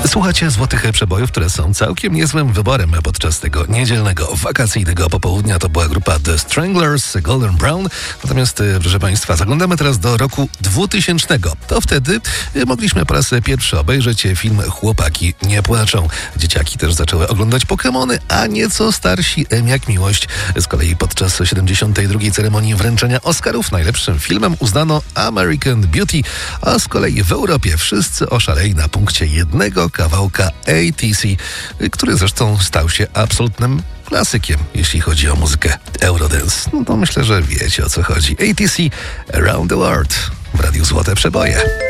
Słuchacie Złotych Przebojów, które są całkiem niezłym wyborem podczas tego niedzielnego, wakacyjnego popołudnia. To była grupa The Stranglers, Golden Brown. Natomiast, proszę Państwa, zaglądamy teraz do roku 2000. To wtedy mogliśmy po raz pierwszy obejrzeć film Chłopaki nie płaczą. Dzieciaki też zaczęły oglądać Pokemony, a nieco starsi jak miłość. Z kolei podczas 72. ceremonii wręczenia Oscarów najlepszym filmem uznano American Beauty, a z kolei w Europie wszyscy oszaleli na punkcie jednego kawałka ATC, który zresztą stał się absolutnym klasykiem, jeśli chodzi o muzykę Eurodance. No to myślę, że wiecie, o co chodzi. ATC Around the World w Radiu Złote Przeboje.